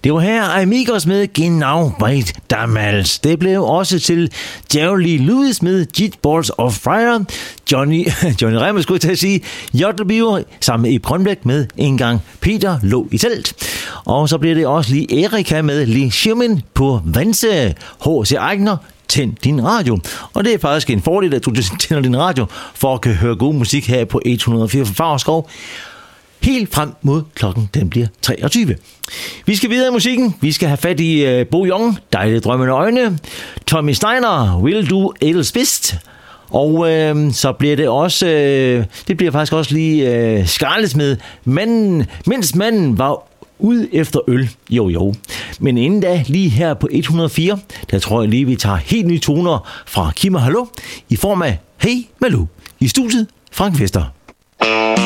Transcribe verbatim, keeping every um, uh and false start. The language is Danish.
Det var her Amigos med Genau Weit Damals. Det blev også til Jerry Lewis med Jitballs of Fire. Johnny, Johnny Remmer skulle til at sige Jottelbiver sammen med Ib Grønbæk med En gang Peter lå i telt. Og så bliver det også lige Erika med Lee Sherman på Vanse. H C. Eigner, Tænd din radio. Og det er faktisk en fordel, at du tænder din radio, for at kan høre god musik her på et hundrede og fire fra Favrskov. Helt frem mod klokken, den bliver treogtyve. Vi skal videre i musikken. Vi skal have fat i uh, Bo Young, Dejlige drømmende øjne. Tommy Steiner, Will Du Ellers Bist. Og øh, så bliver det også, øh, det bliver faktisk også lige øh, Scarlett med manden, mens manden var ude efter øl. Jo, jo. Men inden da, lige her på et hundrede og fire, der tror jeg lige, vi tager helt nye toner fra Kim og Hallo i form af Hey Malou. I studiet, Frank Vester.